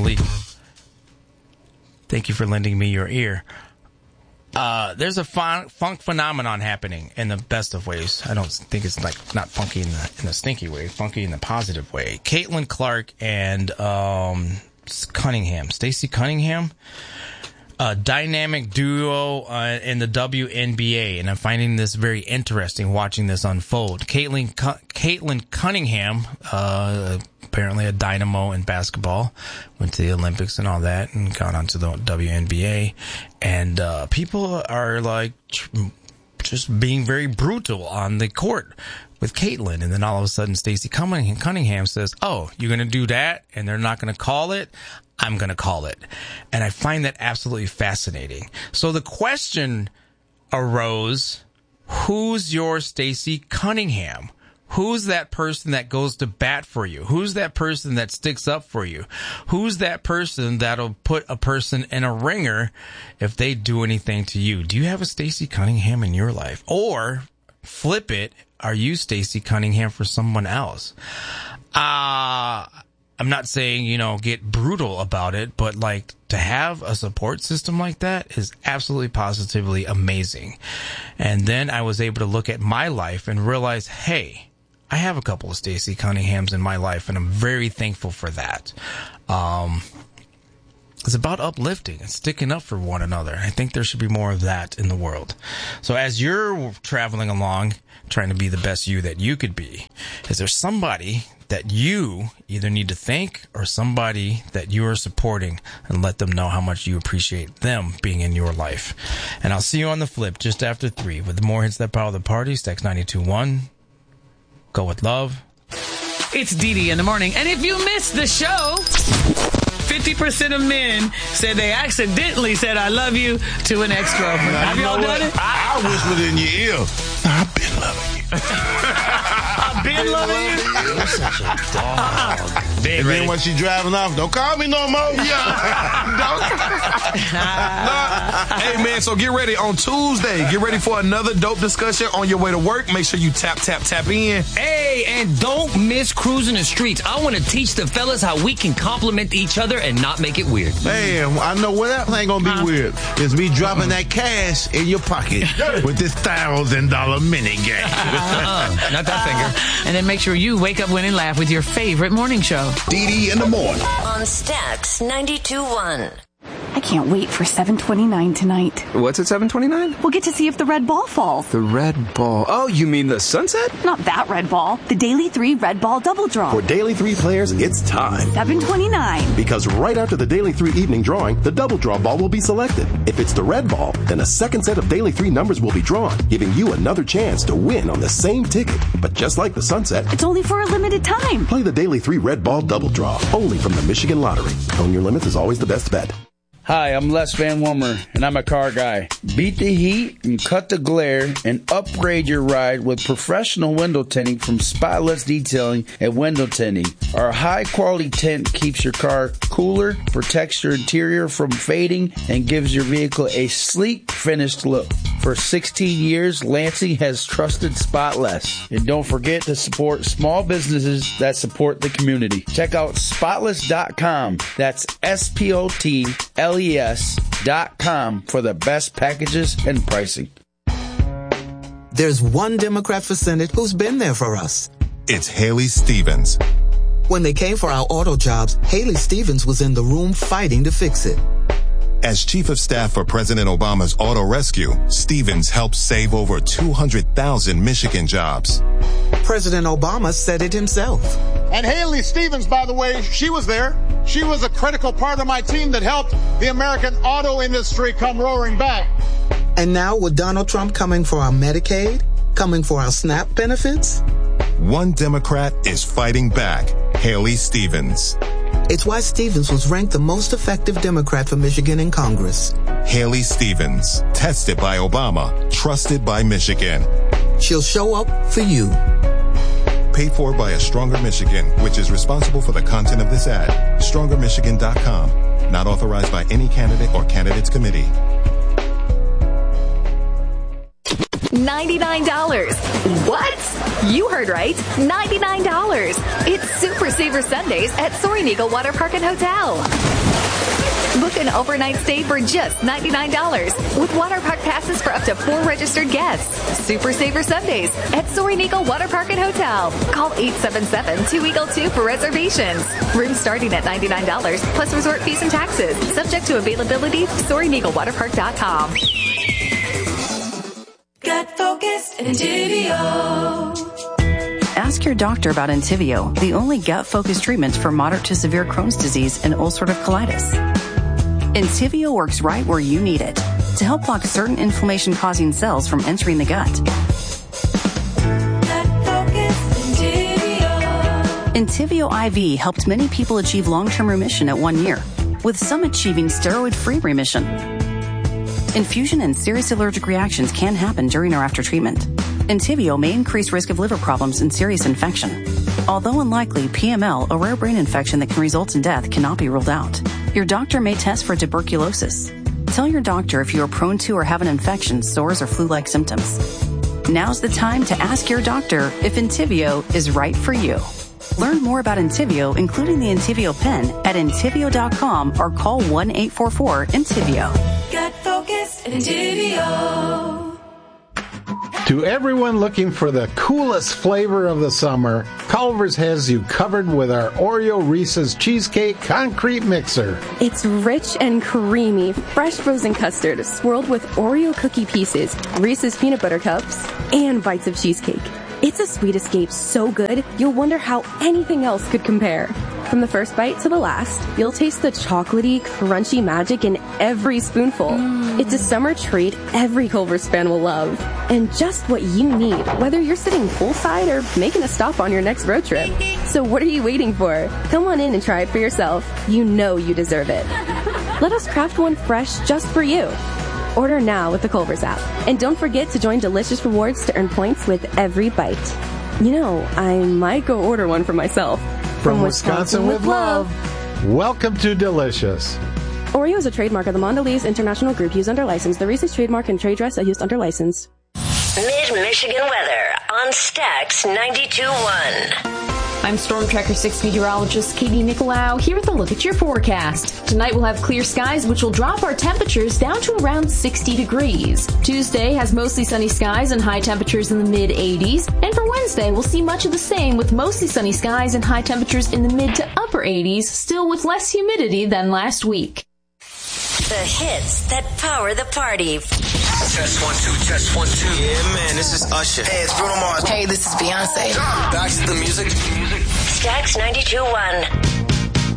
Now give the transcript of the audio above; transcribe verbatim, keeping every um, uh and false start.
Billy. Thank you for lending me your ear. Uh, there's a fun, funk phenomenon happening in the best of ways. I don't think it's like not funky in the, in a stinky way, funky in the positive way. Caitlin Clark and um, Cunningham, Stacey Cunningham, a dynamic duo uh, in the W N B A, and I'm finding this very interesting watching this unfold. Caitlin Caitlin Cunningham, uh, apparently a dynamo in basketball, went to the Olympics and all that, and got onto the W N B A, and uh, people are like just being very brutal on the court with Caitlin, and then all of a sudden Stacey Cunningham says, "Oh, you're going to do that, and they're not going to call it? I'm going to call it." And I find that absolutely fascinating. So the question arose, who's your Stacey Cunningham? Who's that person that goes to bat for you? Who's that person that sticks up for you? Who's that person that'll put a person in a ringer if they do anything to you? Do you have a Stacey Cunningham in your life? Or flip it, are you Stacey Cunningham for someone else? Uh, I'm not saying, you know, get brutal about it, but like to have a support system like that is absolutely positively amazing. And then I was able to look at my life and realize, hey, I have a couple of Stacey Cunninghams in my life, and I'm very thankful for that. Um, it's about uplifting and sticking up for one another. I think there should be more of that in the world. So as you're traveling along, trying to be the best you that you could be, is there somebody that you either need to thank or somebody that you are supporting, and let them know how much you appreciate them being in your life? And I'll see you on the flip just after three with more hits that power the party. Text nine two one. Go with love. It's Dee Dee in the morning. And if you missed the show, fifty percent of men said they accidentally said I love you to an ex-girlfriend. Now, Have you y'all know done what? it? I, I whispered in your ear, I've been loving you. I've been loving you? You're such a dog. Uh-uh. And then when she driving off, don't call me no more. Yeah. Nah. Hey, man, so get ready on Tuesday. Get ready for another dope discussion on your way to work. Make sure you tap, tap, tap in. Hey, and don't miss Cruising the Streets. I want to teach the fellas how we can compliment each other and not make it weird. Man, I know what else ain't gonna be huh? weird. It's me dropping that cash in your pocket with this thousand dollar mini game. Uh-uh, not that finger. And then make sure you wake up, win, and laugh with your favorite morning show. Dee Dee in the morning. On Stax ninety-two point one. I can't wait for seven twenty-nine tonight. What's at seven twenty-nine? We'll get to see if the red ball falls. The red ball. Oh, you mean the sunset? Not that red ball. The Daily three Red Ball Double Draw. For Daily three players, it's time. seven twenty-nine. Because right after the Daily three evening drawing, the double draw ball will be selected. If it's the red ball, then a second set of Daily three numbers will be drawn, giving you another chance to win on the same ticket. But just like the sunset, it's only for a limited time. Play the Daily three Red Ball Double Draw, only from the Michigan Lottery. Own your limits is always the best bet. Hi, I'm Les Van Wormer, and I'm a car guy. Beat the heat and cut the glare and upgrade your ride with professional window tinting from Spotless Detailing at Window Tinting. Our high-quality tint keeps your car cooler, protects your interior from fading, and gives your vehicle a sleek, finished look. For sixteen years, Lansing has trusted Spotless. And don't forget to support small businesses that support the community. Check out spotless dot com. That's S P O T L E S dot com for the best packages and pricing. There's one Democrat for Senate who's been there for us. It's Haley Stevens. When they came for our auto jobs, Haley Stevens was in the room fighting to fix it. As Chief of Staff for President Obama's Auto Rescue, Stevens helped save over two hundred thousand Michigan jobs. President Obama said it himself. And Haley Stevens, by the way, she was there. She was a critical part of my team that helped the American auto industry come roaring back. And now with Donald Trump coming for our Medicaid, coming for our SNAP benefits? One Democrat is fighting back. Haley Stevens. It's why Stevens was ranked the most effective Democrat for Michigan in Congress. Haley Stevens. Tested by Obama. Trusted by Michigan. She'll show up for you. Paid for by A Stronger Michigan, which is responsible for the content of this ad. stronger michigan dot com. Not authorized by any candidate or candidates committee. ninety-nine dollars. What? You heard right. ninety-nine dollars. It's Super Saver Sundays at Soaring Eagle Water Park and Hotel. Book an overnight stay for just ninety-nine dollars with water park passes for up to four registered guests. Super Saver Sundays at Soaring Eagle Water Park and Hotel. Call eight seven seven, two eagle two for reservations. Rooms starting at ninety-nine dollars plus resort fees and taxes. Subject to availability. Soaring Eagle Water Park dot com. Get focused, Entivio. Ask your doctor about Entivio, the only gut-focused treatment for moderate to severe Crohn's disease and ulcerative colitis. Entivio works right where you need it to help block certain inflammation-causing cells from entering the gut. Entivio I V helped many people achieve long-term remission at one year, with some achieving steroid-free remission. Infusion and serious allergic reactions can happen during or after treatment. Entivio may increase risk of liver problems and serious infection. Although unlikely, P M L, a rare brain infection that can result in death, cannot be ruled out. Your doctor may test for tuberculosis. Tell your doctor if you are prone to or have an infection, sores, or flu-like symptoms. Now's the time to ask your doctor if Entivio is right for you. Learn more about Entivio, including the Entivio pen, at Entivio dot com or call one eight four four Entivio. Get focused, Entivio. To everyone looking for the coolest flavor of the summer, Culver's has you covered with our Oreo Reese's Cheesecake Concrete Mixer. It's rich and creamy, fresh frozen custard swirled with Oreo cookie pieces, Reese's peanut butter cups, and bites of cheesecake. It's a sweet escape so good, you'll wonder how anything else could compare. From the first bite to the last, you'll taste the chocolatey, crunchy magic in every spoonful. Mm. It's a summer treat every Culver's fan will love. And just what you need, whether you're sitting poolside or making a stop on your next road trip. So what are you waiting for? Come on in and try it for yourself. You know you deserve it. Let us craft one fresh just for you. Order now with the Culver's app. And don't forget to join Delicious Rewards to earn points with every bite. You know, I might go order one for myself. From, From Wisconsin, Wisconsin with love. love. Welcome to Delicious. Oreo is a trademark of the Mondelez International Group used under license. The Reese's trademark and trade dress are used under license. Mid-Michigan weather on Stax ninety-two point one. I'm Storm Tracker six meteorologist Katie Nicolau here with a look at your forecast. Tonight we'll have clear skies, which will drop our temperatures down to around sixty degrees. Tuesday has mostly sunny skies and high temperatures in the mid eighties. And for Wednesday, we'll see much of the same with mostly sunny skies and high temperatures in the mid to upper eighties, still with less humidity than last week. The hits that power the party. Test one, two, test one, two. Yeah, man, this is Usher. Hey, it's Bruno Mars. Hey, this is Beyonce. Back to the music. Stax ninety-two point one.